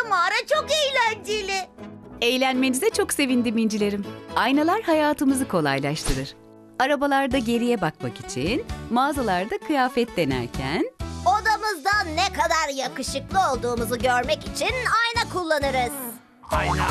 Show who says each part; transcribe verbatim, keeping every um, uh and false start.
Speaker 1: Bu mağara çok eğlenceli.
Speaker 2: Eğlenmenize çok sevindim incilerim. Aynalar hayatımızı kolaylaştırır. Arabalarda geriye bakmak için, mağazalarda kıyafet denerken,
Speaker 1: Odamızda ne kadar yakışıklı olduğumuzu görmek için ayna kullanırız.
Speaker 3: Ayna,